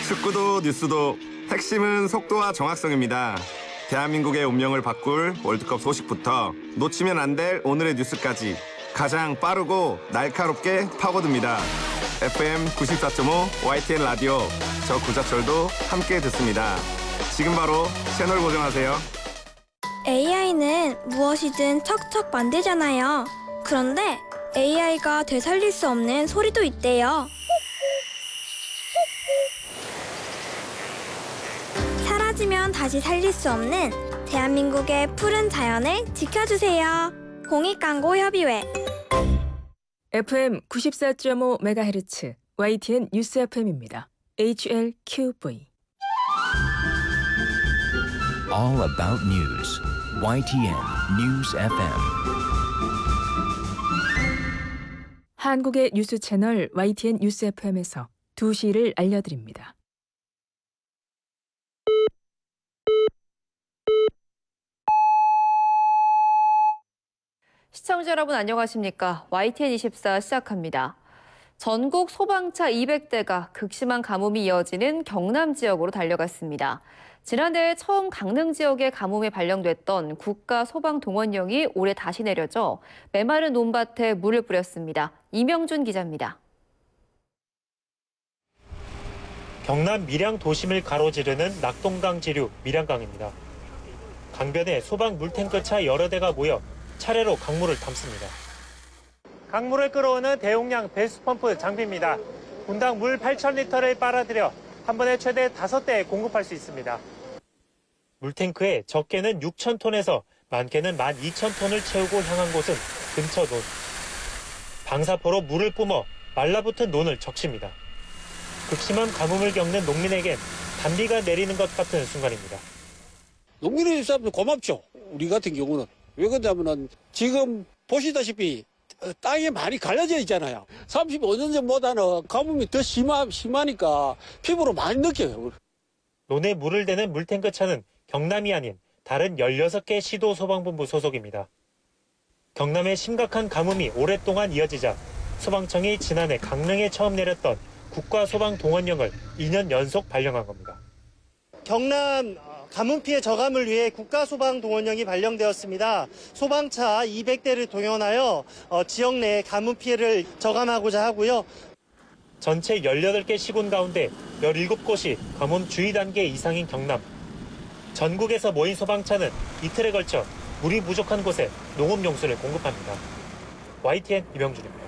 축구도 뉴스도 핵심은 속도와 정확성입니다. 대한민국의 운명을 바꿀 월드컵 소식부터 놓치면 안 될 오늘의 뉴스까지 가장 빠르고 날카롭게 파고듭니다. FM 94.5 YTN 라디오, 저 구자철도 함께 듣습니다. 지금 바로 채널 고정하세요. AI는 무엇이든 척척 만들잖아요. 그런데 AI가 되살릴 수 없는 소리도 있대요. 사라지면 다시 살릴 수 없는 대한민국의 푸른 자연을 지켜주세요. 공익광고협의회. FM 94.5MHz YTN 뉴스 FM입니다. HLQV. All about news. YTN News FM. 한국의 뉴스 채널 YTN 뉴스 FM에서 2시를 알려드립니다. 시청자 여러분 안녕하십니까? YTN24 시작합니다. 전국 소방차 200대가 극심한 가뭄이 이어지는 경남 지역으로 달려갔습니다. 지난해 처음 강릉 지역에 가뭄이 발령됐던 국가소방동원령이 올해 다시 내려져 메마른 논밭에 물을 뿌렸습니다. 이명준 기자입니다. 경남 밀양 도심을 가로지르는 낙동강 지류 밀양강입니다. 강변에 소방 물탱크차 여러 대가 모여 차례로 강물을 담습니다. 강물을 끌어오는 대용량 배수펌프 장비입니다. 분당 물 8,000리터를 빨아들여 한 번에 최대 5대에 공급할 수 있습니다. 물탱크에 적게는 6,000톤에서 많게는 12,000톤을 채우고 향한 곳은 근처 논. 방사포로 물을 뿜어 말라붙은 논을 적십니다. 극심한 가뭄을 겪는 농민에겐 단비가 내리는 것 같은 순간입니다. 농민의 입장에서 고맙죠. 우리 같은 경우는. 왜 그러냐면은 지금 보시다시피 땅이 많이 갈라져 있잖아요. 35년 전보다는 가뭄이 더 심하니까 피부로 많이 느껴요. 논에 물을 대는 물탱크 차는 경남이 아닌 다른 16개 시도 소방본부 소속입니다. 경남의 심각한 가뭄이 오랫동안 이어지자 소방청이 지난해 강릉에 처음 내렸던 국가소방동원령을 2년 연속 발령한 겁니다. 경남 가뭄 피해 저감을 위해 국가소방동원령이 발령되었습니다. 소방차 200대를 동원하여 지역 내 가뭄 피해를 저감하고자 하고요. 전체 18개 시군 가운데 17곳이 가뭄 주의 단계 이상인 경남. 전국에서 모인 소방차는 이틀에 걸쳐 물이 부족한 곳에 농업용수를 공급합니다. YTN 이명준입니다.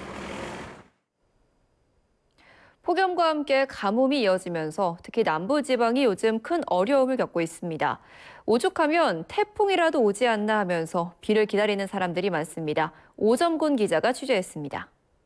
폭염과 함께 가뭄이 이어지면서 특히 남부지방이 요즘 큰 어려움을 겪고 있습니다. 오죽하면 태풍이라도 오지 않나 하면서 비를 기다리는 사람들이 많습니다. 오점곤 기자가 취재했습니다.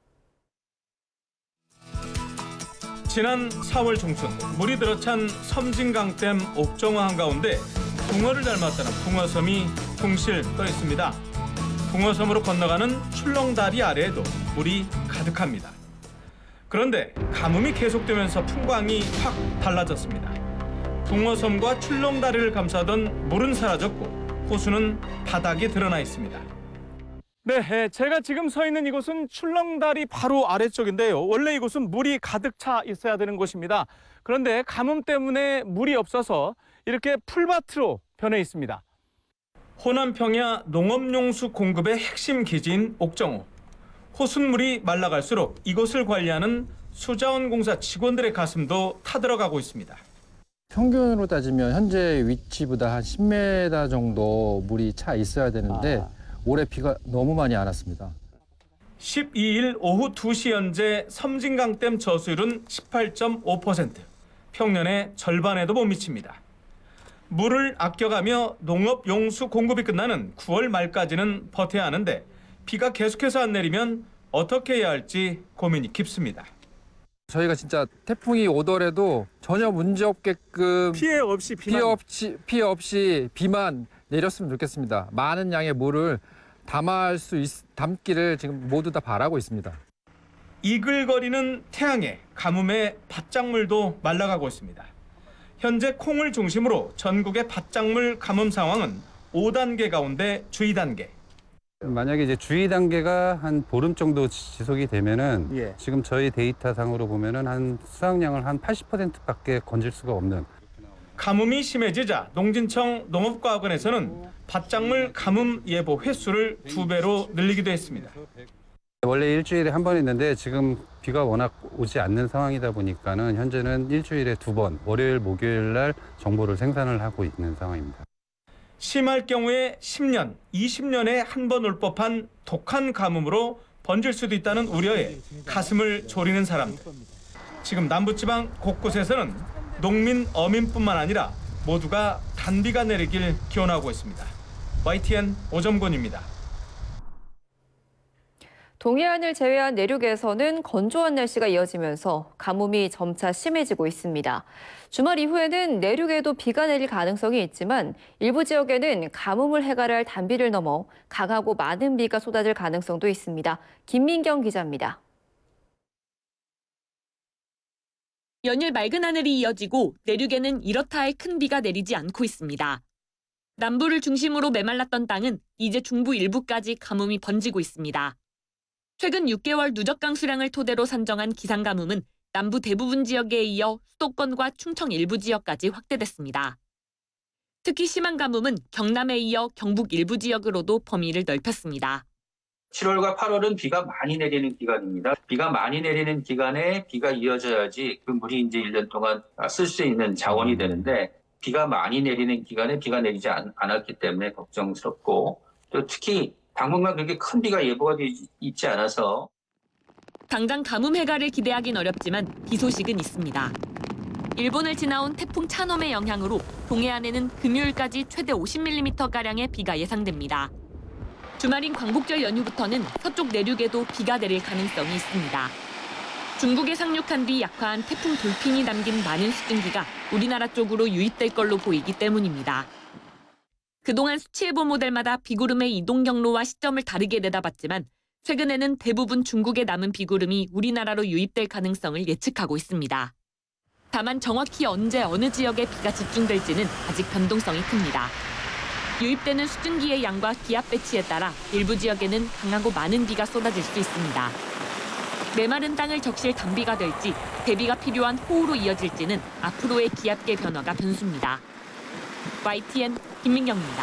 지난 4월 중순 물이 들어찬 섬진강댐 옥정화 한가운데 붕어를 닮았다는 붕어섬이 붕실 떠 있습니다. 붕어섬으로 건너가는 출렁다리 아래에도 물이 가득합니다. 그런데 가뭄이 계속되면서 풍광이 확 달라졌습니다. 붕어섬과 출렁다리를 감싸던 물은 사라졌고 호수는 바닥에 드러나 있습니다. 네, 제가 지금 서 있는 이곳은 출렁다리 바로 아래쪽인데요. 원래 이곳은 물이 가득 차 있어야 되는 곳입니다. 그런데 가뭄 때문에 물이 없어서 이렇게 풀밭으로 변해 있습니다. 호남 평야 농업용수 공급의 핵심 기지인 옥정호. 호숫물이 말라갈수록 이곳을 관리하는 수자원공사 직원들의 가슴도 타들어가고 있습니다. 평균으로 따지면 현재 위치보다 한 10m 정도 물이 차 있어야 되는데 올해 비가 너무 많이 안 왔습니다. 12일 오후 2시 현재 섬진강댐 저수율은 18.5%, 평년의 절반에도 못 미칩니다. 물을 아껴가며 농업용수 공급이 끝나는 9월 말까지는 버텨야 하는데 비가 계속해서 안 내리면 어떻게 해야 할지 고민이 깊습니다. 저희가 진짜 태풍이 오더라도 전혀 문제 없게끔 피해 없이 비만 내렸으면 좋겠습니다. 많은 양의 물을 담기를 지금 모두 다 바라고 있습니다. 이글거리는 태양에 가뭄에 밭작물도 말라가고 있습니다. 현재 콩을 중심으로 전국의 밭작물 가뭄 상황은 5단계 가운데 주의 단계. 만약에 이제 주의 단계가 한 보름 정도 지속이 되면은 지금 저희 데이터상으로 보면은 한 수확량을 한 80%밖에 건질 수가 없는. 가뭄이 심해지자 농진청 농업과학원에서는 밭작물 가뭄 예보 횟수를 2배로 늘리기도 했습니다. 원래 일주일에 한 번 했는데 지금 비가 워낙 오지 않는 상황이다 보니까는 현재는 일주일에 2번, 월요일, 목요일 날 정보를 생산을 하고 있는 상황입니다. 심할 경우에 10년, 20년에 한 번 올 법한 독한 가뭄으로 번질 수도 있다는 우려에 가슴을 졸이는 사람들. 지금 남부지방 곳곳에서는 농민, 어민뿐만 아니라 모두가 단비가 내리길 기원하고 있습니다. YTN 오점곤입니다. 동해안을 제외한 내륙에서는 건조한 날씨가 이어지면서 가뭄이 점차 심해지고 있습니다. 주말 이후에는 내륙에도 비가 내릴 가능성이 있지만 일부 지역에는 가뭄을 해결할 단비를 넘어 강하고 많은 비가 쏟아질 가능성도 있습니다. 김민경 기자입니다. 연일 맑은 하늘이 이어지고 내륙에는 이렇다 할 큰 비가 내리지 않고 있습니다. 남부를 중심으로 메말랐던 땅은 이제 중부 일부까지 가뭄이 번지고 있습니다. 최근 6개월 누적강 수량을 토대로 산정한 기상가뭄은 남부 대부분 지역에 이어 수도권과 충청 일부 지역까지 확대됐습니다. 특히 심한 가뭄은 경남에 이어 경북 일부 지역으로도 범위를 넓혔습니다. 7월과 8월은 비가 많이 내리는 기간입니다. 비가 많이 내리는 기간에 비가 이어져야지 그 물이 이제 1년 동안 쓸 수 있는 자원이 되는데 비가 많이 내리는 기간에 비가 내리지 않았기 때문에 걱정스럽고 또 특히 당분간 그렇게 큰 비가 예보가 있지 않아서 당장 가뭄 해결을 기대하긴 어렵지만 비 소식은 있습니다. 일본을 지나온 태풍 차놈의 영향으로 동해안에는 금요일까지 최대 50mm가량의 비가 예상됩니다. 주말인 광복절 연휴부터는 서쪽 내륙에도 비가 내릴 가능성이 있습니다. 중국에 상륙한 뒤 약화한 태풍 돌핀이 남긴 많은 수증기가 우리나라 쪽으로 유입될 걸로 보이기 때문입니다. 그동안 수치예보 모델마다 비구름의 이동 경로와 시점을 다르게 내다봤지만 최근에는 대부분 중국에 남은 비구름이 우리나라로 유입될 가능성을 예측하고 있습니다. 다만 정확히 언제 어느 지역에 비가 집중될지는 아직 변동성이 큽니다. 유입되는 수증기의 양과 기압 배치에 따라 일부 지역에는 강하고 많은 비가 쏟아질 수 있습니다. 메마른 땅을 적실 단비가 될지 대비가 필요한 호우로 이어질지는 앞으로의 기압계 변화가 변수입니다. YTN 김민경입니다.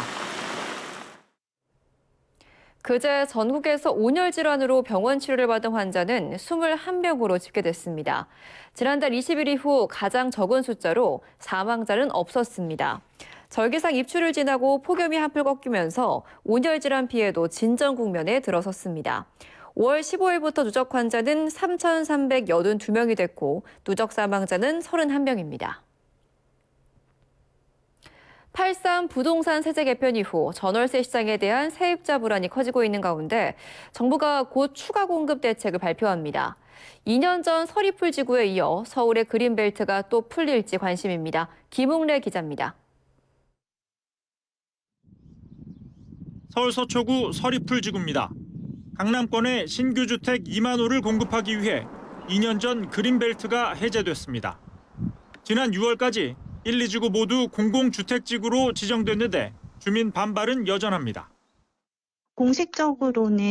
그제 전국에서 온열 질환으로 병원 치료를 받은 환자는 21명으로 집계됐습니다. 지난달 20일 이후 가장 적은 숫자로 사망자는 없었습니다. 절기상 입추를 지나고 폭염이 한풀 꺾이면서 온열 질환 피해도 진정 국면에 들어섰습니다. 5월 15일부터 누적 환자는 3,382명이 됐고 누적 사망자는 31명입니다. 8.3 부동산 세제 개편 이후 전월세 시장에 대한 세입자 불안이 커지고 있는 가운데 정부가 곧 추가 공급 대책을 발표합니다. 2년 전 서리풀 지구에 이어 서울의 그린벨트가 또 풀릴지 관심입니다. 김웅래 기자입니다. 서울 서초구 서리풀 지구입니다. 강남권에 신규 주택 2만 호를 공급하기 위해 2년 전 그린벨트가 해제됐습니다. 지난 6월까지 1, 2지구 모두 공공주택지구로 지정됐는데 주민 반발은 여전합니다. 공식적으로는